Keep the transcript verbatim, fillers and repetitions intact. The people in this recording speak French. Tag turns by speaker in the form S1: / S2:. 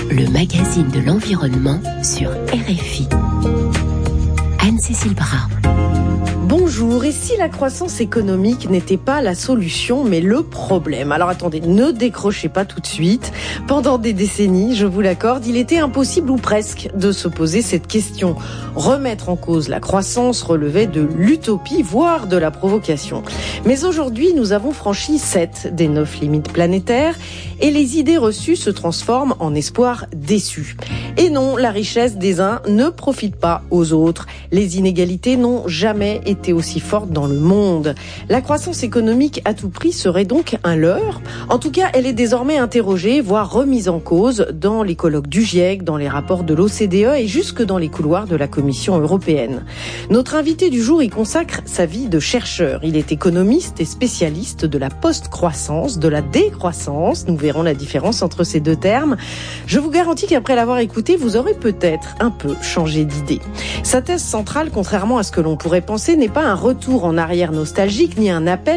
S1: le magazine de l'environnement sur R F I. Anne-Cécile Bras.
S2: Bonjour, et si la croissance économique n'était pas la solution, mais le problème? Alors attendez, ne décrochez pas tout de suite. Pendant des décennies, je vous l'accorde, il était impossible ou presque de se poser cette question. Remettre en cause la croissance relevait de l'utopie, voire de la provocation. Mais aujourd'hui, nous avons franchi sept des neuf limites planétaires et les idées reçues se transforment en espoirs déçus. Et non, la richesse des uns ne profite pas aux autres. Les inégalités n'ont jamais été aussi fortes dans le monde. La croissance économique à tout prix serait donc un leurre. En tout cas, elle est désormais interrogée, voire remise en cause dans les colloques du GIEC, dans les rapports de l'O C D E et jusque dans les couloirs de la Commission européenne. Notre invité du jour y consacre sa vie de chercheur. Il est économiste et spécialiste de la post-croissance, de la décroissance. Nous verrons la différence entre ces deux termes. Je vous garantis qu'après l'avoir écouté, vous aurez peut-être un peu changé d'idée. Sa thèse centrale, contrairement à ce que l'on pourrait penser, n'est pas un retour en arrière nostalgique ni un appel